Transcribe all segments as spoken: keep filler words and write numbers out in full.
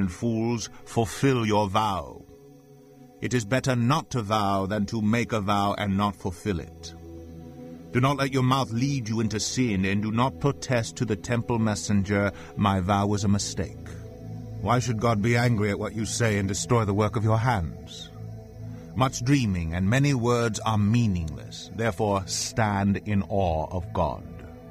and fools, fulfill your vow. It is better not to vow than to make a vow and not fulfill it. Do not let your mouth lead you into sin, and do not protest to the temple messenger, my vow was a mistake. Why should God be angry at what you say and destroy the work of your hands? Much dreaming and many words are meaningless. Therefore, stand in awe of God.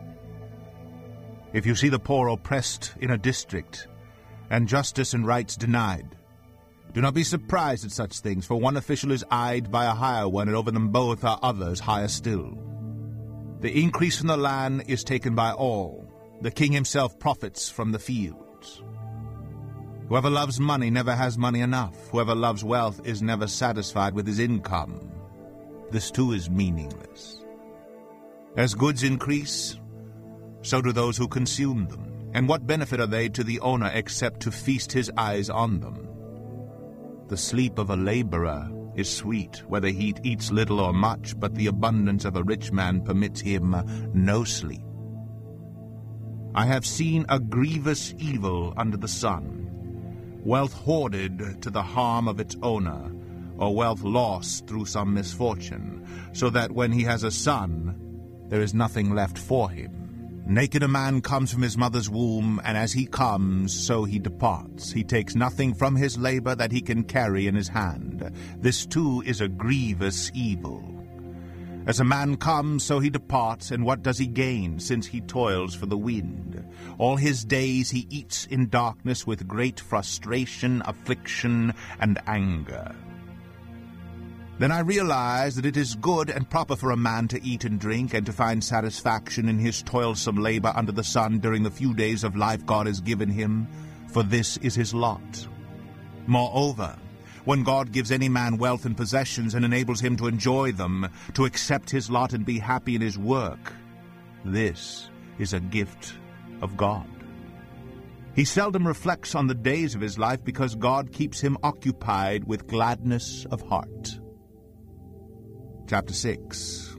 If you see the poor oppressed in a district, and justice and rights denied, do not be surprised at such things, for one official is eyed by a higher one, and over them both are others higher still. The increase from the land is taken by all. The king himself profits from the fields. Whoever loves money never has money enough. Whoever loves wealth is never satisfied with his income. This too is meaningless. As goods increase, so do those who consume them. And what benefit are they to the owner except to feast his eyes on them? The sleep of a laborer is sweet, whether he eats little or much, but the abundance of a rich man permits him no sleep. I have seen a grievous evil under the sun, wealth hoarded to the harm of its owner, or wealth lost through some misfortune, so that when he has a son, there is nothing left for him. Naked a man comes from his mother's womb, and as he comes, so he departs. He takes nothing from his labor that he can carry in his hand. This too is a grievous evil. As a man comes, so he departs, and what does he gain, since he toils for the wind? All his days he eats in darkness with great frustration, affliction, and anger. Then I realize that it is good and proper for a man to eat and drink, and to find satisfaction in his toilsome labor under the sun during the few days of life God has given him, for this is his lot. Moreover, when God gives any man wealth and possessions and enables him to enjoy them, to accept his lot and be happy in his work, this is a gift of God. He seldom reflects on the days of his life because God keeps him occupied with gladness of heart. Chapter six.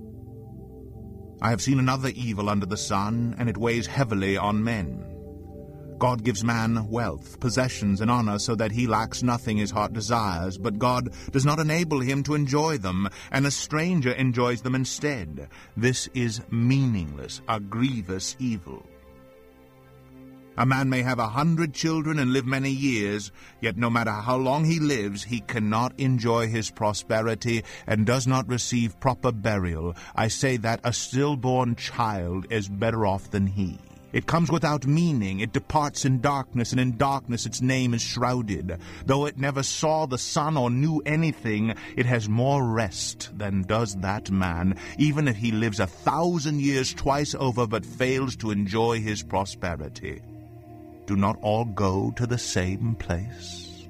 I have seen another evil under the sun, and it weighs heavily on men. God gives man wealth, possessions, and honor so that he lacks nothing his heart desires, but God does not enable him to enjoy them, and a stranger enjoys them instead. This is meaningless, a grievous evil. A man may have a hundred children and live many years, yet no matter how long he lives, he cannot enjoy his prosperity and does not receive proper burial. I say that a stillborn child is better off than he. It comes without meaning, it departs in darkness, and in darkness its name is shrouded. Though it never saw the sun or knew anything, it has more rest than does that man, even if he lives a thousand years twice over but fails to enjoy his prosperity. Do not all go to the same place?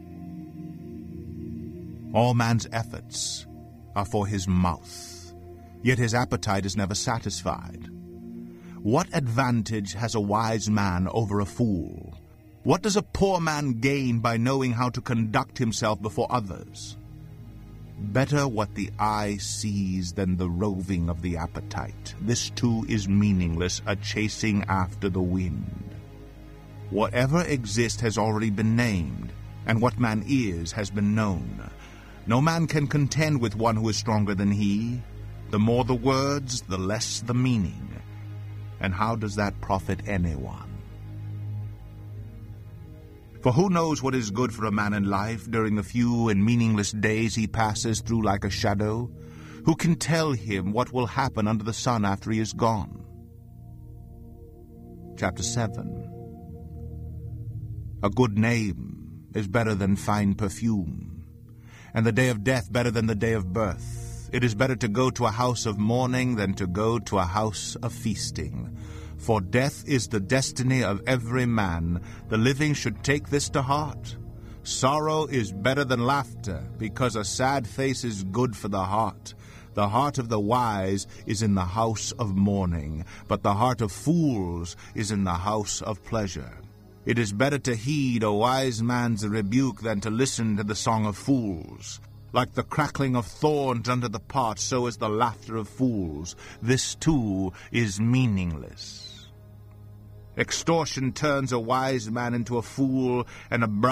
All man's efforts are for his mouth, yet his appetite is never satisfied. What advantage has a wise man over a fool? What does a poor man gain by knowing how to conduct himself before others? Better what the eye sees than the roving of the appetite. This too is meaningless, a chasing after the wind. Whatever exists has already been named, and what man is has been known. No man can contend with one who is stronger than he. The more the words, the less the meaning. And how does that profit anyone? For who knows what is good for a man in life during the few and meaningless days he passes through like a shadow? Who can tell him what will happen under the sun after he is gone? Chapter seven. A good name is better than fine perfume, and the day of death better than the day of birth. It is better to go to a house of mourning than to go to a house of feasting. For death is the destiny of every man. The living should take this to heart. Sorrow is better than laughter, because a sad face is good for the heart. The heart of the wise is in the house of mourning, but the heart of fools is in the house of pleasure. It is better to heed a wise man's rebuke than to listen to the song of fools. Like the crackling of thorns under the pot, so is the laughter of fools. This too is meaningless. Extortion turns a wise man into a fool, and a